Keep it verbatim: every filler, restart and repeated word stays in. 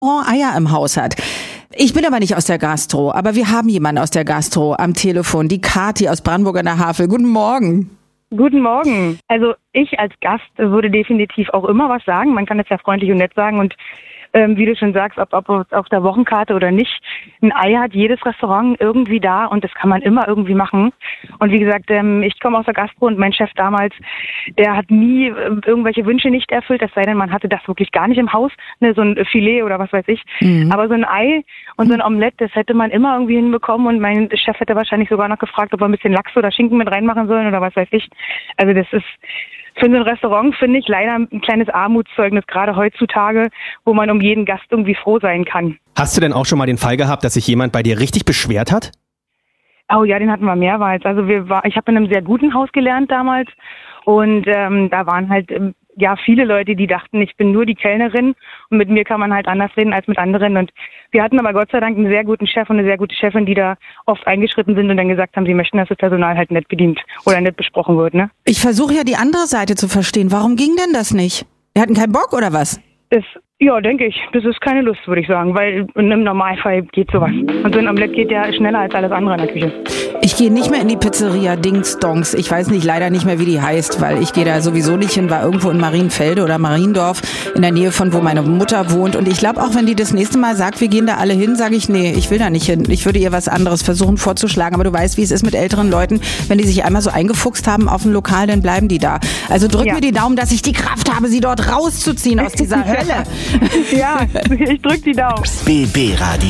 Eier im Haus hat. Ich bin aber nicht aus der Gastro, aber wir haben jemanden aus der Gastro am Telefon, die Kathi aus Brandenburg an der Havel. Guten Morgen. Guten Morgen. Also ich als Gast würde definitiv auch immer was sagen. Man kann es ja freundlich und nett sagen und ähm, wie du schon sagst, ob, ob auf der Wochenkarte oder nicht, ein Ei hat jedes Restaurant irgendwie da und das kann man immer irgendwie machen. Und wie gesagt, ähm, ich komme aus der Gastro und mein Chef damals, der hat nie äh, irgendwelche Wünsche nicht erfüllt, es sei denn, man hatte das wirklich gar nicht im Haus, ne, so ein Filet oder was weiß ich. Mhm. Aber so ein Ei und so ein Omelett, das hätte man immer irgendwie hinbekommen und mein Chef hätte wahrscheinlich sogar noch gefragt, ob wir ein bisschen Lachs oder Schinken mit reinmachen sollen oder was weiß ich. Also das ist für so ein Restaurant, finde ich, leider ein kleines Armutszeugnis, gerade heutzutage, wo man um jeden Gast irgendwie froh sein kann. Hast du denn auch schon mal den Fall gehabt, dass sich jemand bei dir richtig beschwert hat? Oh ja, den hatten wir mehrmals. Also wir war, ich habe in einem sehr guten Haus gelernt damals und ähm, da waren halt ähm, ja viele Leute, die dachten, ich bin nur die Kellnerin und mit mir kann man halt anders reden als mit anderen. Und wir hatten aber Gott sei Dank einen sehr guten Chef und eine sehr gute Chefin, die da oft eingeschritten sind und dann gesagt haben, sie möchten, dass das Personal halt nett bedient oder nett besprochen wird. Ne? Ich versuche ja die andere Seite zu verstehen. Warum ging denn das nicht? Wir hatten keinen Bock oder was? Das, ja, denke ich. Das ist keine Lust, würde ich sagen, weil im Normalfall geht sowas. Und so ein Omelett geht ja schneller als alles andere in der Küche. Ich gehe nicht mehr in die Pizzeria Dings Dongs. Ich weiß nicht, leider nicht mehr, wie die heißt, weil ich gehe da sowieso nicht hin, war irgendwo in Marienfelde oder Mariendorf in der Nähe von, wo meine Mutter wohnt. Und ich glaube auch, wenn die das nächste Mal sagt, wir gehen da alle hin, sage ich, nee, ich will da nicht hin. Ich würde ihr was anderes versuchen vorzuschlagen. Aber du weißt, wie es ist mit älteren Leuten. Wenn die sich einmal so eingefuchst haben auf ein Lokal, dann bleiben die da. Also drück ja. mir die Daumen, dass ich die Kraft habe, sie dort rauszuziehen aus dieser Hölle. Ja, ich drück die Daumen. B B Radio.